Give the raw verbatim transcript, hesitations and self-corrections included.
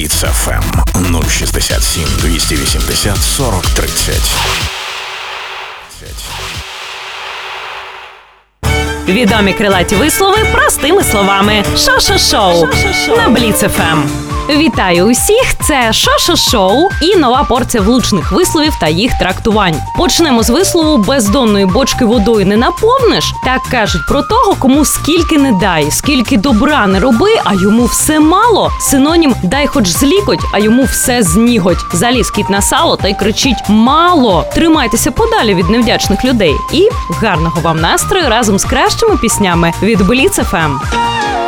Бліц еф ем нуль шістдесят сім двісті вісімдесят сорок тридцять. Відомі крилаті вислови простими словами. Шо-шо-шоу на Бліц еф ем. Вітаю усіх! Це Шо-шо-шоу і нова порція влучних висловів та їх трактувань. Почнемо з вислову «бездонної бочки водою не наповниш». Так кажуть про того, кому скільки не дай, скільки добра не роби, а йому все мало. Синонім «дай хоч з лікоть, а йому все з ніготь». Заліз кіт на сало та й кричить «мало». Тримайтеся подалі від невдячних людей. І гарного вам настрою разом з кращими піснями від Бліц еф ем.